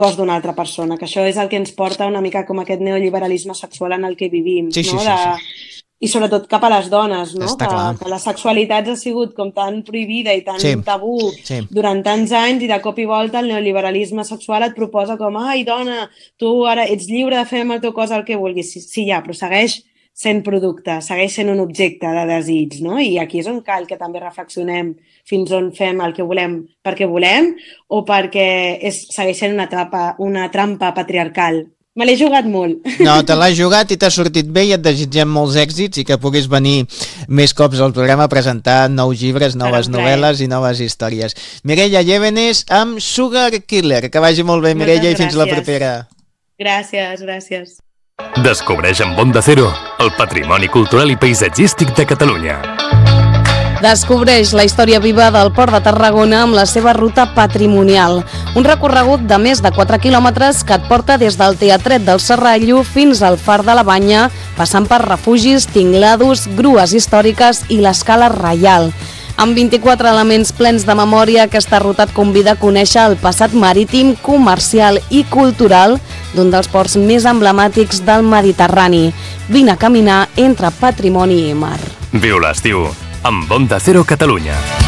cos d'una altra persona, que això és el que ens porta una mica com aquest neoliberalisme sexual en el que vivim, Sí. I sobretot cap a les dones, no? Està clar. Que la sexualitat ha sigut com tan prohibida i tan tabú Sí. durant tants anys, i de cop i volta el neoliberalisme sexual et proposa com, ai, dona, tu ara ets lliure de fer amb el teu cos el que vulguis. Sí, ja, però segueix sent producte, segueix sent un objecte de desig, no? I aquí és on cal que també reflexionem fins on fem el que volem perquè volem o perquè segueix sent una trampa patriarcal. Me l'he jugat molt. No, te l'has jugat i t'ha sortit bé i et desitgem molts èxits i que puguis venir més cops al programa a presentar nous llibres, noves novel·les i noves històries. Mireia Llévenes amb Sugar Killer. Que vagi molt bé, Mireia, i fins la propera. Gràcies. Descobreix amb Onda Cero el patrimoni cultural i paisatgístic de Catalunya. Descobreix la història viva del Port de Tarragona amb la seva ruta patrimonial. Un recorregut de més de 4 quilòmetres que et porta des del Teatret del Serrallo fins al Far de la Banya, passant per refugis, tinglados, grues històriques i l'escala reial. Amb 24 elements plens de memòria, aquesta ruta et convida a conèixer el passat marítim, comercial i cultural d'un dels ports més emblemàtics del Mediterrani. Vine a caminar entre patrimoni i mar. Viu l'estiu amb Onda Cero Catalunya.